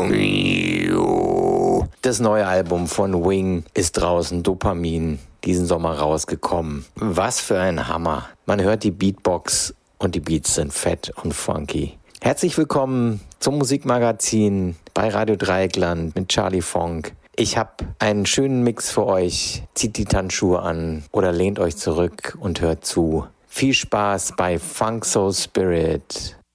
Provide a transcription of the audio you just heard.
Das neue Album von Wing ist draußen, Dopamin, diesen Sommer rausgekommen. Was für ein Hammer. Man hört die Beatbox und die Beats sind fett und funky. Herzlich willkommen zum Musikmagazin bei Radio Dreieckland mit Charlie Funk. Ich habe einen schönen Mix für euch. Zieht die Tanzschuhe an oder lehnt euch zurück und hört zu. Viel Spaß bei Funk Soul Spirit.